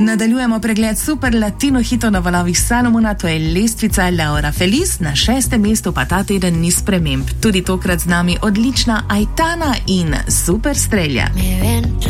Nadaljujemo pregled super latino hitov na valovih Salomona, to je lestvica Laura Feliz, na 6. mestu pa ta teden ni sprememb. Tudi tokrat z nami odlična Aitana in super strelja.